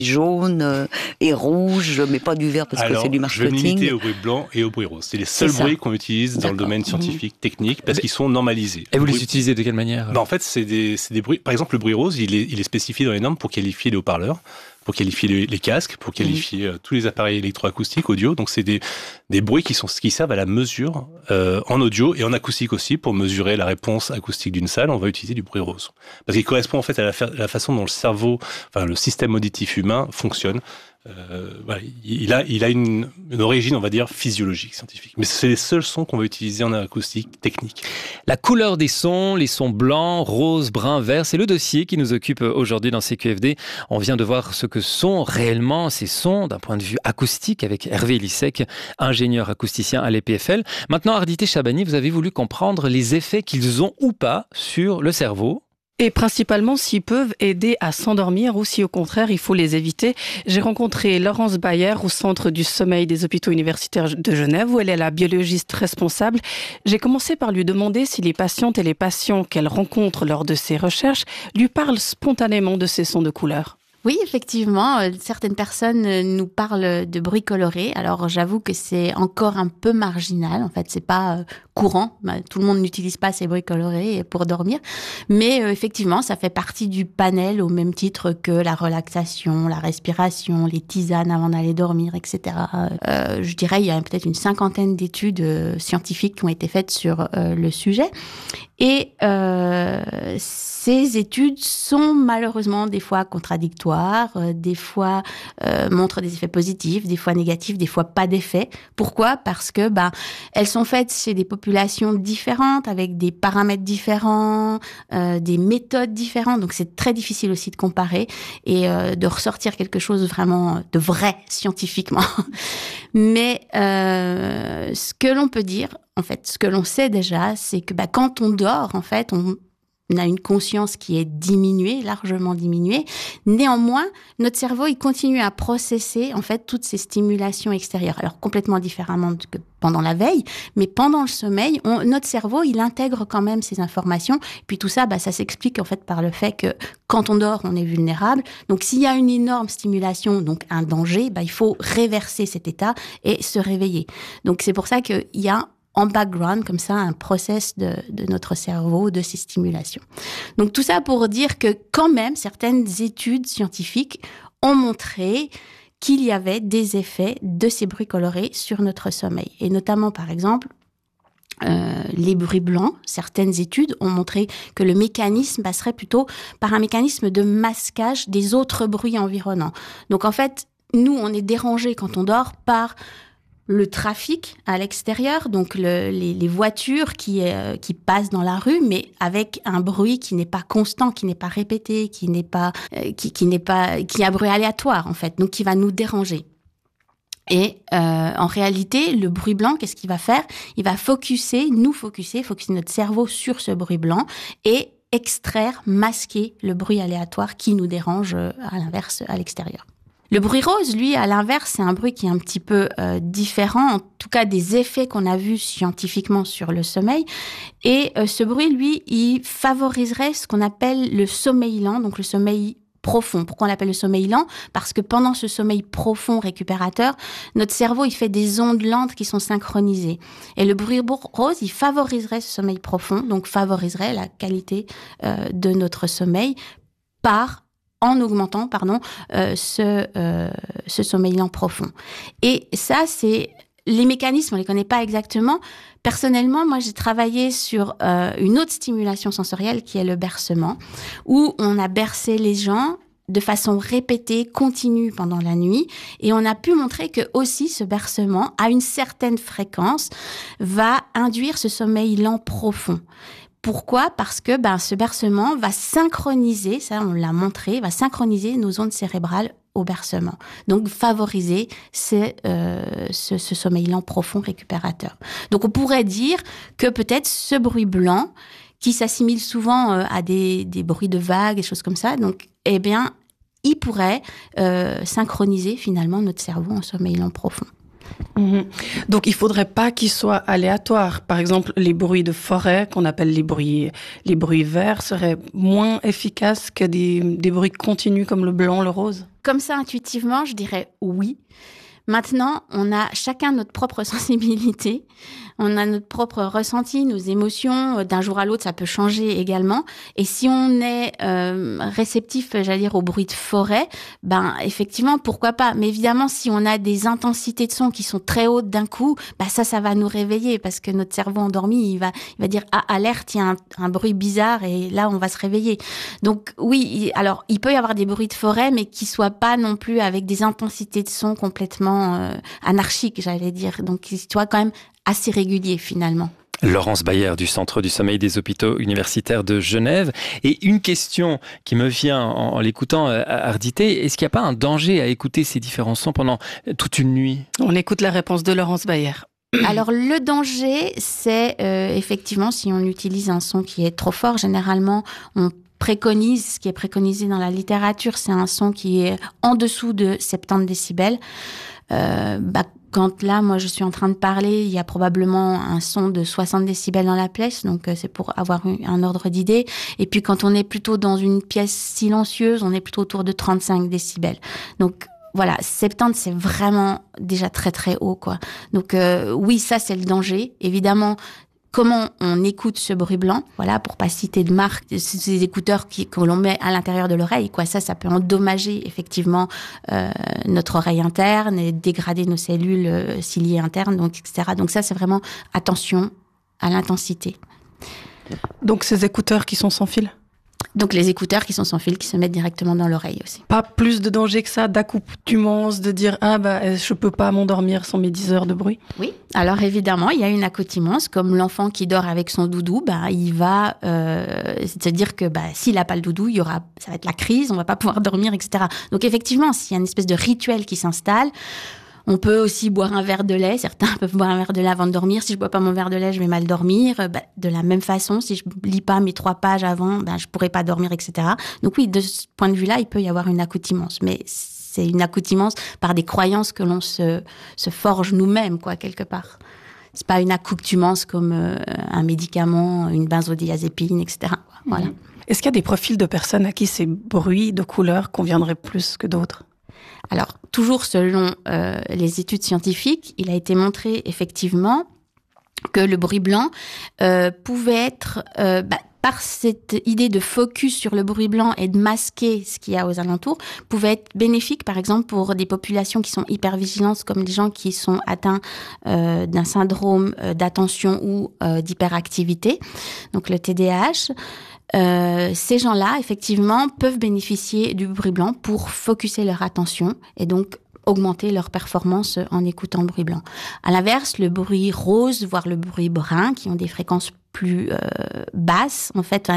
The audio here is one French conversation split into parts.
jaune et rouge, mais pas du vert parce que c'est du marketing. Je vais me limiter au bruit blanc et au bruit rose. C'est les seuls bruits qu'on utilise dans le domaine scientifique, technique, parce qu'ils sont normalisés. Et vous les utilisez de quelle manière ? En fait, c'est des bruits. Par exemple, le bruit rose, il est spécifié dans les normes pour qualifier les haut-parleurs, pour qualifier les casques, pour qualifier tous les appareils électroacoustiques, audio. Donc, c'est des bruits qui servent à la mesure en audio et en acoustique aussi. Pour mesurer la réponse acoustique d'une salle, on va utiliser du bruit rose. Parce qu'il correspond en fait à la façon dont le cerveau, le système auditif humain fonctionne. Il a une origine, on va dire, physiologique, scientifique. Mais c'est les seuls sons qu'on va utiliser en acoustique technique. La couleur des sons, les sons blancs, rose, brun, vert, c'est le dossier qui nous occupe aujourd'hui dans CQFD. On vient de voir ce que sont réellement ces sons d'un point de vue acoustique avec Hervé Lissec, ingénieur acousticien à l'EPFL. Maintenant, Ardité Chabani, vous avez voulu comprendre les effets qu'ils ont ou pas sur le cerveau. Et principalement s'ils peuvent aider à s'endormir ou si au contraire il faut les éviter. J'ai rencontré Laurence Bayer au Centre du sommeil des hôpitaux universitaires de Genève où elle est la biologiste responsable. J'ai commencé par lui demander si les patientes et les patients qu'elle rencontre lors de ses recherches lui parlent spontanément de ces sons de couleur. Oui, effectivement, certaines personnes nous parlent de bruit coloré. Alors, j'avoue que c'est encore un peu marginal. En fait, c'est pas courant. Tout le monde n'utilise pas ces bruits colorés pour dormir. Mais effectivement, ça fait partie du panel au même titre que la relaxation, la respiration, les tisanes avant d'aller dormir, etc. Je dirais, il y a peut-être une 50aine d'études scientifiques qui ont été faites sur le sujet. Et ces études sont malheureusement des fois contradictoires, des fois montrent des effets positifs, des fois négatifs, des fois pas d'effets. Pourquoi ? Parce que elles sont faites chez des populations différentes, avec des paramètres différents, des méthodes différentes. Donc c'est très difficile aussi de comparer et de ressortir quelque chose vraiment de vrai scientifiquement. Mais ce que l'on peut dire, en fait, ce que l'on sait déjà, c'est que quand on dort, en fait, on a une conscience qui est diminuée, largement diminuée. Néanmoins, notre cerveau, il continue à processer, en fait, toutes ces stimulations extérieures. Alors, complètement différemment que pendant la veille, mais pendant le sommeil, notre cerveau, il intègre quand même ces informations. Et puis tout ça, ça s'explique, en fait, par le fait que quand on dort, on est vulnérable. Donc, s'il y a une énorme stimulation, donc un danger, il faut réverser cet état et se réveiller. Donc, c'est pour ça qu'il y a en background, comme ça, un process de notre cerveau, de ces stimulations. Donc, tout ça pour dire que, quand même, certaines études scientifiques ont montré qu'il y avait des effets de ces bruits colorés sur notre sommeil. Et notamment, par exemple, les bruits blancs. Certaines études ont montré que le mécanisme passerait plutôt par un mécanisme de masquage des autres bruits environnants. Donc, en fait, nous, on est dérangé quand on dort par le trafic à l'extérieur, donc les voitures qui passent dans la rue, mais avec un bruit qui n'est pas constant, qui n'est pas répété, qui est un bruit aléatoire en fait, donc qui va nous déranger. Et en réalité, le bruit blanc, qu'est-ce qu'il va faire ? Il va focuser notre cerveau sur ce bruit blanc et extraire, masquer le bruit aléatoire qui nous dérange à l'inverse à l'extérieur. Le bruit rose, lui, à l'inverse, c'est un bruit qui est un petit peu différent, en tout cas des effets qu'on a vus scientifiquement sur le sommeil. Et ce bruit, lui, il favoriserait ce qu'on appelle le sommeil lent, donc le sommeil profond. Pourquoi on l'appelle le sommeil lent ? Parce que pendant ce sommeil profond récupérateur, notre cerveau, il fait des ondes lentes qui sont synchronisées. Et le bruit rose, il favoriserait ce sommeil profond, donc favoriserait la qualité de notre sommeil en augmentant ce sommeil lent profond. Et ça, c'est les mécanismes, on les connaît pas exactement. Personnellement, moi, j'ai travaillé sur une autre stimulation sensorielle qui est le bercement, où on a bercé les gens de façon répétée, continue pendant la nuit, et on a pu montrer que aussi ce bercement, à une certaine fréquence, va induire ce sommeil lent profond. Pourquoi ? Parce que ce bercement va synchroniser, ça on l'a montré, va synchroniser nos ondes cérébrales au bercement. Donc favoriser ce sommeil lent profond récupérateur. Donc on pourrait dire que peut-être ce bruit blanc, qui s'assimile souvent à des bruits de vagues, des choses comme ça, donc il pourrait synchroniser finalement notre cerveau en sommeil lent profond. Donc, il ne faudrait pas qu'ils soient aléatoires. Par exemple, les bruits de forêt, qu'on appelle les bruits verts, seraient moins efficaces que des bruits continus comme le blanc, le rose. Comme ça, intuitivement, je dirais oui. Maintenant, on a chacun notre propre sensibilité, on a notre propre ressenti, nos émotions. D'un jour à l'autre, ça peut changer également. Et si on est réceptif, j'allais dire, au bruit de forêt, effectivement, pourquoi pas. Mais évidemment, si on a des intensités de son qui sont très hautes d'un coup, ça va nous réveiller parce que notre cerveau endormi, il va dire « Ah, alerte, il y a un bruit bizarre » et là, on va se réveiller. Donc oui, alors, il peut y avoir des bruits de forêt, mais qui soient pas non plus avec des intensités de son complètement anarchiques, j'allais dire. Donc, qui soient quand même assez régulier finalement. Laurence Bayer du Centre du sommeil des hôpitaux universitaires de Genève. Et une question qui me vient en l'écoutant, Ardité, est-ce qu'il n'y a pas un danger à écouter ces différents sons pendant toute une nuit ? On écoute la réponse de Laurence Bayer. Alors le danger, c'est effectivement si on utilise un son qui est trop fort, généralement on préconise, ce qui est préconisé dans la littérature, c'est un son qui est en dessous de 70 décibels. Quand là, moi, je suis en train de parler, il y a probablement un son de 60 décibels dans la pièce, donc c'est pour avoir un ordre d'idée. Et puis, quand on est plutôt dans une pièce silencieuse, on est plutôt autour de 35 décibels. Donc, voilà, 70, c'est vraiment déjà très, très haut, quoi. Donc, oui, ça, c'est le danger. Évidemment, comment on écoute ce bruit blanc, voilà, pour pas citer de marque, ces écouteurs que l'on met à l'intérieur de l'oreille, quoi. Ça peut endommager effectivement notre oreille interne et dégrader nos cellules ciliées internes, donc etc. Donc ça, c'est vraiment attention à l'intensité. Donc ces écouteurs qui sont sans fil ? Donc les écouteurs qui sont sans fil, qui se mettent directement dans l'oreille aussi. Pas plus de danger que ça, d'accoutumance, de dire je peux pas m'endormir sans mes 10 heures de bruit. Oui, alors évidemment, il y a une accoutumance, comme l'enfant qui dort avec son doudou, il va se dire que s'il n'a pas le doudou, ça va être la crise, on va pas pouvoir dormir, etc. Donc effectivement, s'il y a une espèce de rituel qui s'installe, on peut aussi boire un verre de lait. Certains peuvent boire un verre de lait avant de dormir. Si je bois pas mon verre de lait, je vais mal dormir. De la même façon, si je lis pas mes 3 pages avant, je pourrais pas dormir, etc. Donc oui, de ce point de vue-là, il peut y avoir une accoutumance. Mais c'est une accoutumance par des croyances que l'on se forge nous-mêmes, quoi, quelque part. C'est pas une accoutumance comme un médicament, une benzodiazépine, etc. Voilà. Est-ce qu'il y a des profils de personnes à qui ces bruits de couleurs conviendraient plus que d'autres ? Alors, toujours selon les études scientifiques, il a été montré effectivement que le bruit blanc pouvait être, par cette idée de focus sur le bruit blanc et de masquer ce qu'il y a aux alentours, pouvait être bénéfique, par exemple, pour des populations qui sont hypervigilantes, comme les gens qui sont atteints d'un syndrome d'attention ou d'hyperactivité, donc le TDAH. Ces gens-là, effectivement, peuvent bénéficier du bruit blanc pour focuser leur attention et donc augmenter leur performance en écoutant le bruit blanc. À l'inverse, le bruit rose, voire le bruit brun, qui ont des fréquences plus basses, en fait,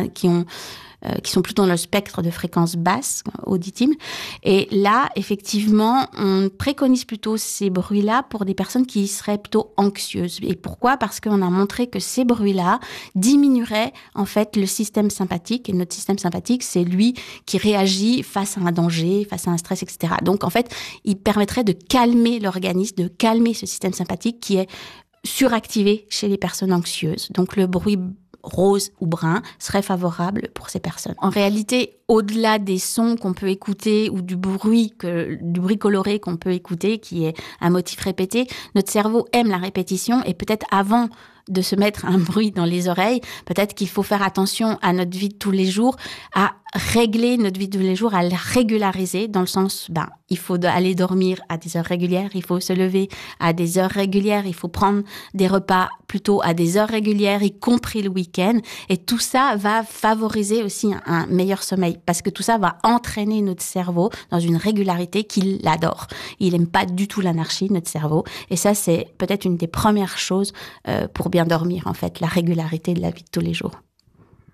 qui sont plutôt dans le spectre de fréquences basses auditives. Et là, effectivement, on préconise plutôt ces bruits-là pour des personnes qui seraient plutôt anxieuses. Et pourquoi ? Parce qu'on a montré que ces bruits-là diminueraient, en fait, le système sympathique. Et notre système sympathique, c'est lui qui réagit face à un danger, face à un stress, etc. Donc, en fait, il permettrait de calmer l'organisme, de calmer ce système sympathique qui est suractivé chez les personnes anxieuses. Donc, le bruit rose ou brun serait favorable pour ces personnes. En réalité, au-delà des sons qu'on peut écouter ou du bruit coloré qu'on peut écouter, qui est un motif répété, notre cerveau aime la répétition et peut-être avant de se mettre un bruit dans les oreilles, peut-être qu'il faut faire attention à notre vie de tous les jours, à régler notre vie de tous les jours, à la régulariser, dans le sens, il faut aller dormir à des heures régulières, il faut se lever à des heures régulières, il faut prendre des repas plutôt à des heures régulières, y compris le week-end. Et tout ça va favoriser aussi un meilleur sommeil, parce que tout ça va entraîner notre cerveau dans une régularité qu'il adore. Il n'aime pas du tout l'anarchie, notre cerveau. Et ça, c'est peut-être une des premières choses pour bien dormir, en fait, la régularité de la vie de tous les jours.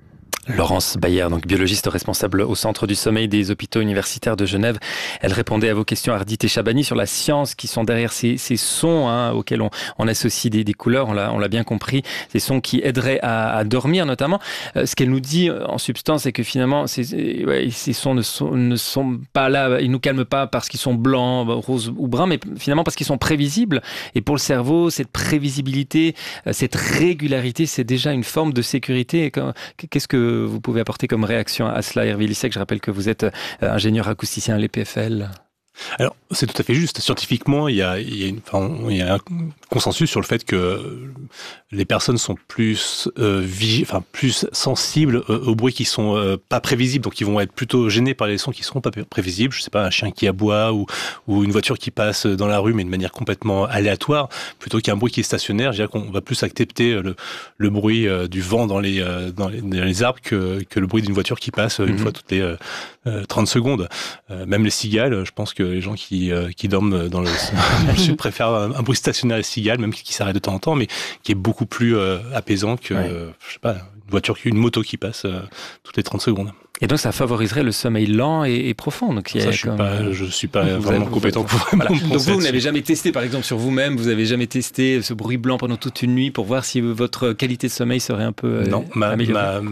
Laurence Bayer, donc biologiste responsable au Centre du sommeil des hôpitaux universitaires de Genève. Elle répondait à vos questions, Ardit et Chabani, sur la science qui sont derrière ces sons auxquels on associe des couleurs, on l'a bien compris, ces sons qui aideraient à dormir notamment. Ce qu'elle nous dit en substance, c'est que finalement, ces sons ne sont pas là, ils ne nous calment pas parce qu'ils sont blancs, roses ou bruns, mais finalement parce qu'ils sont prévisibles. Et pour le cerveau, cette prévisibilité, cette régularité, c'est déjà une forme de sécurité. Qu'est-ce que vous pouvez apporter comme réaction à cela, Hervé Lissek? Je rappelle que vous êtes ingénieur acousticien à l'EPFL. Alors, c'est tout à fait juste. Scientifiquement, il y a un consensus sur le fait que les personnes sont plus sensibles aux bruits qui sont pas prévisibles, donc ils vont être plutôt gênés par les sons qui seront pas prévisibles. Je sais pas, un chien qui aboie ou une voiture qui passe dans la rue mais de manière complètement aléatoire, plutôt qu'un bruit qui est stationnaire. Je dirais qu'on va plus accepter le bruit du vent dans les arbres que le bruit d'une voiture qui passe une fois toutes les 30 secondes. Même les cigales, je pense que les gens qui dorment dans le sud préfèrent un bruit stationnaire des cigales, même qui s'arrête de temps en temps, mais qui est beaucoup plus apaisant que je sais pas, une moto qui passe toutes les 30 secondes. Et donc ça favoriserait le sommeil lent et profond. Donc, je suis pas vraiment compétent pour vraiment Donc vous n'avez jamais testé, par exemple, sur vous-même, vous n'avez jamais testé ce bruit blanc pendant toute une nuit pour voir si votre qualité de sommeil serait un peu améliorée.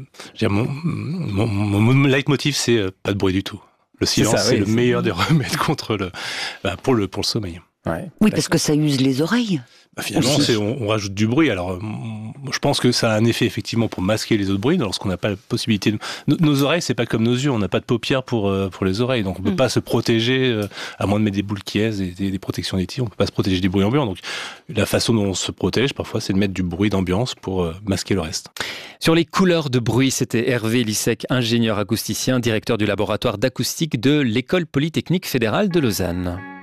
Mon leitmotiv, c'est pas de bruit du tout. Le silence, c'est le meilleur des remèdes pour le sommeil. Ouais. Oui, parce que ça use les oreilles. Finalement, on rajoute du bruit. Alors, je pense que ça a un effet effectivement pour masquer les autres bruits lorsqu'on n'a pas la possibilité. Nos oreilles, c'est pas comme nos yeux. On n'a pas de paupières pour les oreilles, donc on peut pas se protéger à moins de mettre des boules qui aisent et des protections des tirs. On peut pas se protéger des bruits ambiants. Donc, la façon dont on se protège, parfois, c'est de mettre du bruit d'ambiance pour masquer le reste. Sur les couleurs de bruit, c'était Hervé Lissek, ingénieur acousticien, directeur du laboratoire d'acoustique de l'École Polytechnique Fédérale de Lausanne.